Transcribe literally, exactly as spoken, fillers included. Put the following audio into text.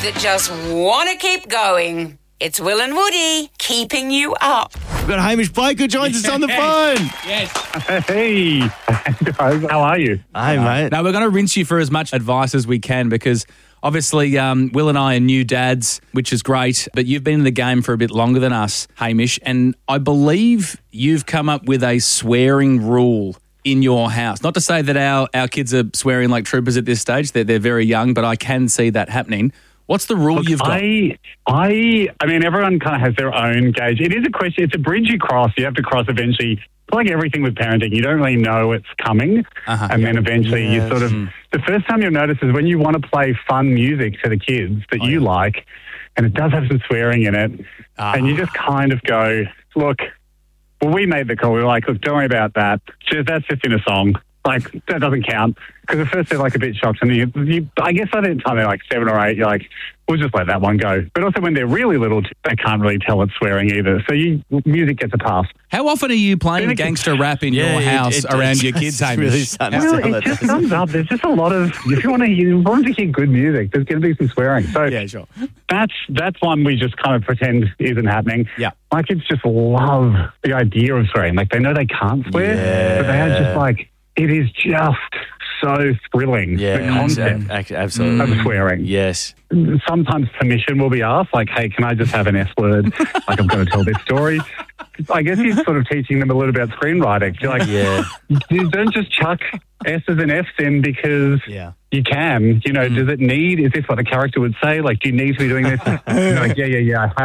that just want to keep going. It's Will and Woody keeping you up. We've got Hamish Blake who joins us on the phone. Yes. Hey, guys, how are you? Hey, mate. Now, we're going to rinse you for as much advice as we can because obviously um, Will and I are new dads, which is great, but you've been in the game for a bit longer than us, Hamish, and I believe you've come up with a swearing rule in your house. Not to say that our, our kids are swearing like troopers at this stage. They're, they're very young, but I can see that happening. What's the rule Look, you've got? I, I, I mean, everyone kind of has their own gauge. It is a question. It's a bridge you cross. You have to cross eventually. It's like everything with parenting. You don't really know it's coming. Uh-huh, and yeah. then eventually Yes. you sort of, Mm. the first time you'll notice is when you want to play fun music to the kids that Oh, you yeah. like, and it does have some swearing in it. Ah. And you just kind of go, look, well, we made the call. We were like, look, don't worry about that. Just, that's just in a song. Like, that doesn't count. Because at first they're like a bit shocked. And you, you, I guess by the time they're like seven or eight, you're like, we'll just let that one go. But also when they're really little, they can't really tell it's swearing either. So you, music gets a pass. How often are you playing Then it- gangster rap in Yeah, your it- house it- around it's- your kids, it's Hamish? really starting to Well, sound it like just that. comes up. There's just a lot of, if you want to, you want to hear good music, there's going to be some swearing. So Yeah, sure. that's that's one we just kind of pretend isn't happening. Yeah. My kids just love the idea of swearing. Like, they know they can't swear, Yeah. but they are just like, it is just so thrilling, Yeah, the concept ac- absolutely. of swearing. Yes. Sometimes permission will be asked, like, hey, can I just have an S word? Like, I'm going to tell this story. I guess he's sort of teaching them a little about screenwriting. You're like, Yeah. you don't just chuck S's and F's in because Yeah. you can. You know, does it need, is this what the character would say? Like, do you need to be doing this? You're like, yeah, yeah, yeah.